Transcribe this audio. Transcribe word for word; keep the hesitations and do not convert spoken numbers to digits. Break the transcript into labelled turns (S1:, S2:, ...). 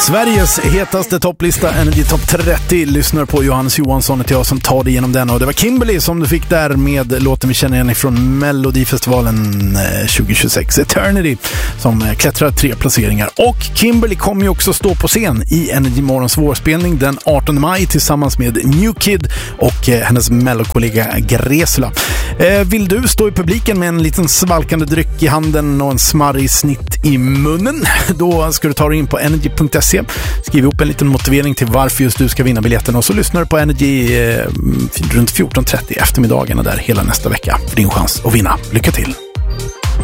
S1: Sveriges hetaste topplista, Energy Top trettio, lyssnar på Johannes Johansson och jag som tar dig igenom den. Och det var Kimberly som du fick där med låten vi känner igen från Melodifestivalen tjugohundratjugosex, Eternity, som klättrar tre placeringar. Och Kimberly kommer ju också stå på scen i Energy Morgons vårspelning den artonde maj tillsammans med New Kid och hennes mellokollega Gresula. Vill du stå i publiken med en liten svalkande dryck i handen och en smarrig snitt i munnen, då ska du ta dig in på energy punkt se, skriv upp en liten motivering till varför just du ska vinna biljetten och så lyssnar du på Energy eh, runt fjorton trettio eftermiddagarna där hela nästa vecka för din chans att vinna. Lycka till!